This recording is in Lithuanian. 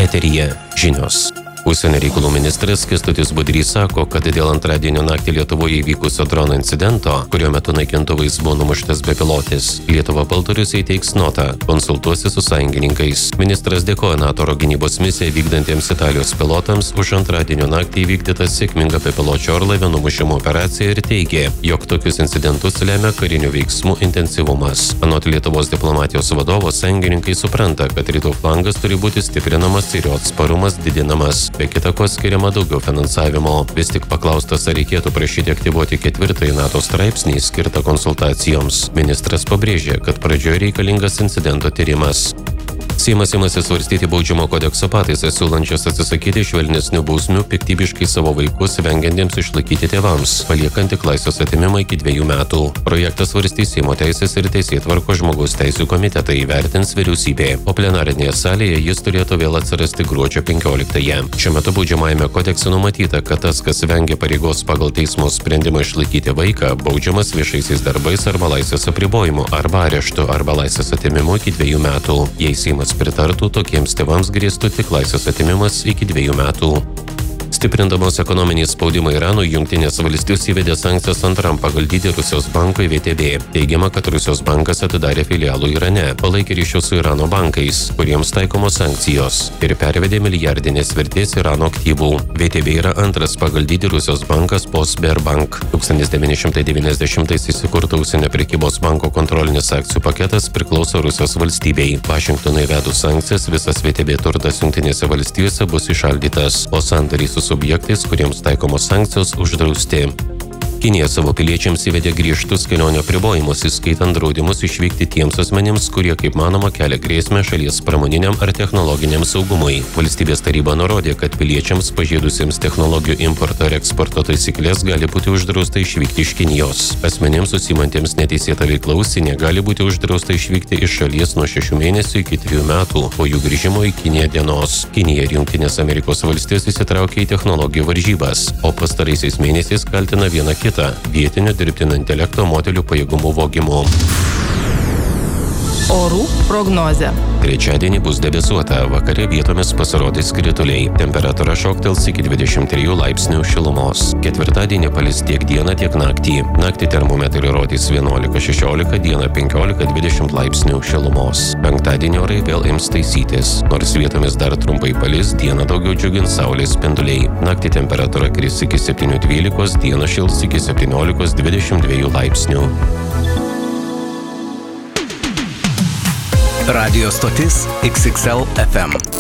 Eteryje žinios. Užsienio reikalų ministras Kęstutis Budrys sako, kad dėl antradienio naktį Lietuvoje įvykusio drono incidento, kurio metu naikintuvais buvo numuštas bepilotis, Lietuva Baltarusijai teiks notą, konsultuosis su sąjungininkais. Ministras dėkoja NATO oro gynybos misiją vykdantiems Italijos pilotams už antradienio naktį įvykdytą sėkmingą bepiločio orlaivio numušimo operaciją ir teigė, jog tokius incidentus lemia karinių veiksmų intensyvumas. Anot Lietuvos diplomatijos vadovo, sąjungininkai supranta, kad rytų flangas turi būti stiprinamas ir jo atsparumas didinamas. Be kita ko skiriama daugiau finansavimo. Vis tik paklaustas, ar reikėtų prašyti aktyvuoti 4 NATO straipsnį skirtą konsultacijoms. Ministras pabrėžė, kad pradžioje reikalingas incidento tyrimas. Seimas imasi svarstyti baudžiamo kodekso pataisas, siūlančias atsisakyti švelnesnių bausmių piktybiškai savo vaikus vengiantiems išlaikyti tėvams, paliekant tik laisvės atėmimą iki 2 metų. Projektas svarstys Seimo teisės ir teisėtvarkos žmogaus teisių komitetai, įvertins vyriausybė, o plenarinėje salėje jis turėtų vėl atsirasti gruodžio 15-ąją. Šiuo metu baudžiamajame kodekse numatyta, kad tas, kas vengia pareigos pagal teismo sprendimą išlaikyti vaiką, baudžiamas viešaisiais darbais arba laisvės apribojimu, arba areštu, arba laisvės atėmimu iki 2 metų. Jei Seimas pritartų, tokiems tėvams grėstų tik laisvės atėmimas iki 2 metų. Stiprindamos ekonominį spaudimą Iranui, Jungtinės valstijos įvedė sankcijas antram pagal dydį Rusijos bankui VTB. Teigiama, kad Rusijos bankas atidarė filialų Irane, palaikė ryšius su Irano bankais, kuriems taikomos sankcijos, ir pervedė milijardinės vertės Irano aktyvų. VTB yra antras pagal dydį Rusijos bankas po Sberbank. 1990-ais įsikurta užsienio prekybos banko kontrolinis akcijų paketas priklauso Rusijos valstybei. Vašingtonui įvedus sankcijas, visas VTB turtas Jungtinėse valstijose bus įšaldytas, o sandoriai su subjektais, kuriems taikomos sankcijos, uždrausti. Kinija savo piliečiams įvedė griežtus kelionių apribojimus, įskaitant draudimus išvykti tiems asmenims, kurie, kaip manoma, kelia grėsmę šalies pramoniniam ar technologiniam saugumui. Valstybės taryba nurodė, kad piliečiams pažeidusiems technologijų importo ir eksporto taisyklės gali būti uždrausta išvykti iš Kinijos. Asmenims užsiimantiems neteisėtą veiklą užsienyje gali būti uždrausta išvykti iš šalies nuo 6 mėnesių iki 3 metų, po jų grįžimo į Kiniją dienos. Kinija ir Jungtinės Amerikos valstijos įsitraukė į technologijų varžybas, o pastaraisiais mėnesiais kaltina vieną kitą vietinio dirbtinio intelekto modelių pajėgumų vogimu. Orų prognozė. Trečiadienį bus debesuota, vakare vietomis pasirodys krituliai. Temperatūra šoktels iki 23 laipsnių šilumos. Ketvirtadienį palis tiek dieną, tiek naktį. Naktį termometrai rodys 11-16, dieną 15-20 laipsnių šilumos. Penktadienį orai vėl ims taisytis. Nors vietomis dar trumpai palis, dieną daugiau džiugins saulės spinduliai. Naktį temperatūra kris iki 7-12, dieną šils iki 17-22 laipsnių. Radio stotis XXL FM.